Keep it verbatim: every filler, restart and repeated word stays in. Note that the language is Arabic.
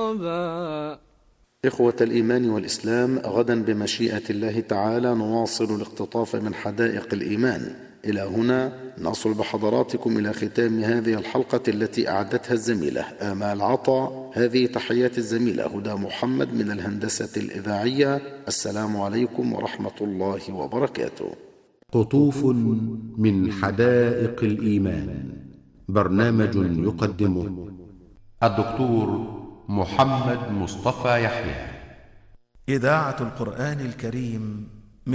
عقبا. إخوة الإيمان والإسلام، غدا بمشيئة الله تعالى نواصل الاقتطاف من حدائق الإيمان. إلى هنا نصل بحضراتكم إلى ختام هذه الحلقة التي أعدتها الزميلة آمال عطا. هذه تحيات الزميلة هدى محمد من الهندسة الإذاعية. السلام عليكم ورحمة الله وبركاته. قطوف من حدائق الإيمان، برنامج يقدمه الدكتور محمد مصطفى يحيى. إذاعة القرآن الكريم